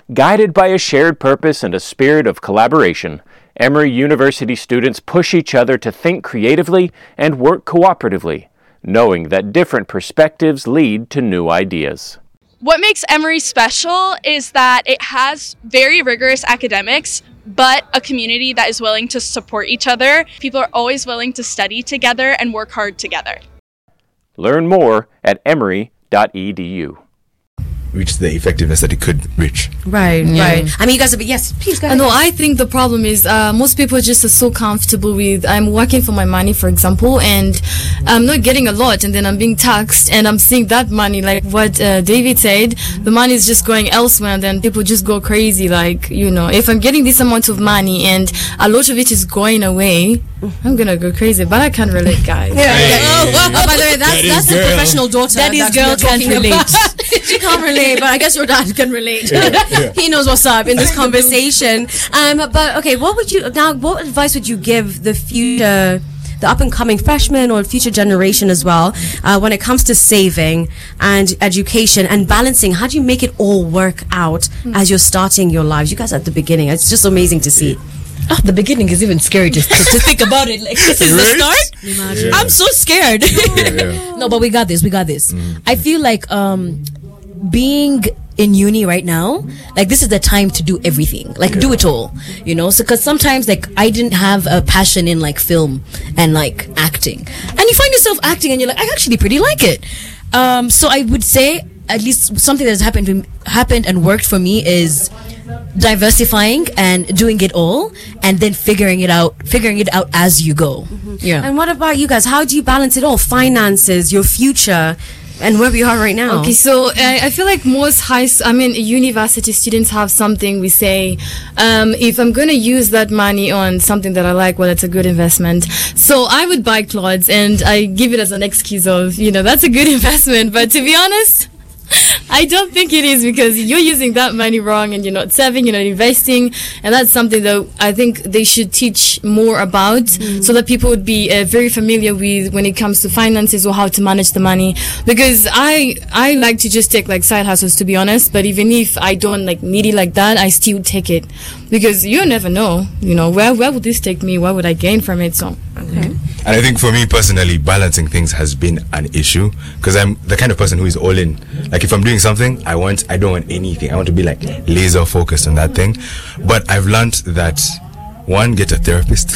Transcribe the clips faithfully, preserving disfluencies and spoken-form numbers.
Guided by a shared purpose and a spirit of collaboration, Emory University students push each other to think creatively and work cooperatively, knowing that different perspectives lead to new ideas. What makes Emory special is that it has very rigorous academics, but a community that is willing to support each other. People are always willing to study together and work hard together. Learn more at emory dot e d u. Reach the effectiveness that it could reach. Right, Yeah. right. I mean, you guys are, yes, please go Uh, ahead. no, I think the problem is uh, most people just are so comfortable with, I'm working for my money, for example, and I'm not getting a lot, and then I'm being taxed, and I'm seeing that money, like what uh, David said, the money is just going elsewhere, and then people just go crazy. Like, you know, if I'm getting this amount of money and a lot of it is going away, I'm gonna go crazy. But I can't relate, guys. Yeah, yeah. Oh, oh, by the way, that's, That that's is the girl. professional daughter. That is that girl we're can't talking relate. about. She can't relate, but I guess your dad can relate. He knows what's up in this conversation. Um, but okay, what would you now? What advice would you give the future, the up and coming freshmen or future generation as well, uh, when it comes to saving and education and balancing? How do you make it all work out as you're starting your lives? You guys are at the beginning. It's just amazing to see. Oh, the beginning is even scary to, to, to think about it. Like, this is the start? Imagine. I'm so scared. Yeah. No, but we got this. We got this. I feel like um, being in uni right now, like, this is the time to do everything. Like, do it all. You know? So, because sometimes, like, I didn't have a passion in, like, film and, like, acting. And you find yourself acting and you're like, I actually pretty like it. Um, so, I would say, at least something that has happened, to, happened and worked for me is diversifying and doing it all, and then figuring it out figuring it out as you go. Yeah. And what about you guys? How do you balance it all? Finances, your future, and where we are right now. Okay, so I, I feel like most high, s- I mean, university students have something we say, um, if I'm going to use that money on something that I like, well, it's a good investment. So I would buy clothes and I give it as an excuse of, you know, that's a good investment. But to be honest, I don't think it is, because you're using that money wrong and you're not saving, you're not investing, and that's something that I think they should teach more about, mm. so that people would be uh, very familiar with when it comes to finances or how to manage the money. Because I I like to just take like side hustles, to be honest, but even if I don't like need it like that, I still take it, because you never know, you know, where where would this take me? What would I gain from it? So okay. And I think for me personally, balancing things has been an issue, because I'm the kind of person who is all in. Like, if I'm doing something, I want, I don't want anything. I want to be like laser focused on that thing. But I've learned that, one, get a therapist.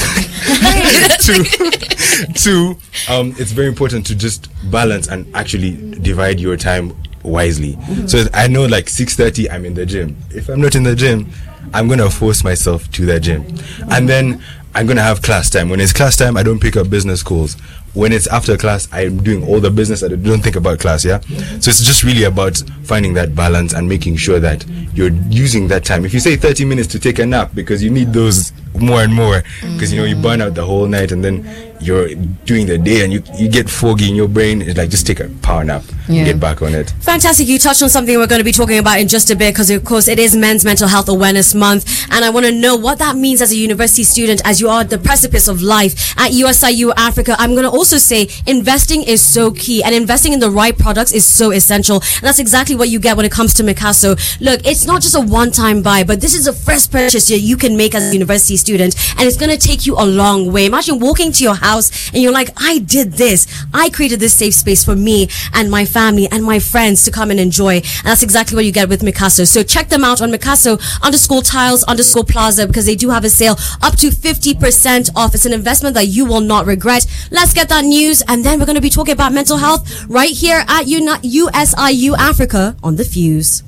two, two, um, it's very important to just balance and actually divide your time wisely. Mm-hmm. So I know, like, six thirty, I'm in the gym. If I'm not in the gym, I'm gonna force myself to the gym, mm-hmm. and then I'm gonna have class time. When it's class time, I don't pick up business calls. When it's after class, I'm doing all the business. I don't think about class. Yeah. So it's just really about finding that balance and making sure that you're using that time. If you say thirty minutes to take a nap, because you need those more and more, because, you know, you burn out the whole night and then you're doing the day and you you get foggy in your brain. It's like, just take a power nap, yeah. and get back on it. Fantastic. You touched on something we're going to be talking about in just a bit, because of course it is Men's Mental Health Awareness Month, and I want to know what that means as a university student, as you are at the precipice of life at U S I U Africa. I'm going to also say investing is so key, and investing in the right products is so essential, and that's exactly what you get when it comes to Mikasso. Look, it's not just a one-time buy, but this is a first purchase that you can make as a university student, and it's going to take you a long way. Imagine walking to your house and you're like, I did this, I created this safe space for me and my family and my friends to come and enjoy, and that's exactly what you get with Mikasso. So check them out on Mikasso underscore tiles underscore plaza, because they do have a sale up to fifty percent off. It's an investment that you will not regret. Let's get that news, and then we're going to be talking about mental health right here at U S I U Africa on The Fuse.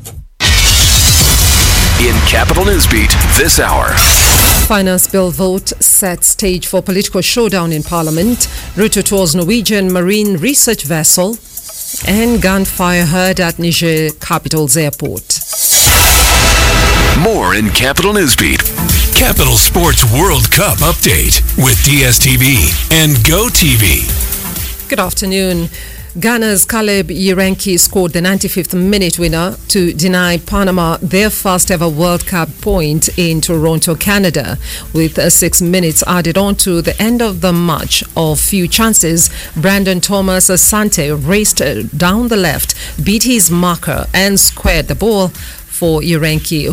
In Capital Newsbeat this hour. Finance bill vote sets stage for political showdown in Parliament. Route towards Norwegian marine research vessel, and gunfire heard at Niger capital's airport. More in Capital Newsbeat. Capital Sports World Cup update with D S T V and GoTV. Good afternoon. Ghana's Caleb Yerenki scored the ninety-fifth minute winner to deny Panama their first ever World Cup point in Toronto, Canada. With uh, six minutes added on to the end of the match of few chances, Brandon Thomas Asante raced down the left, beat his marker and squared the ball for Yerenki,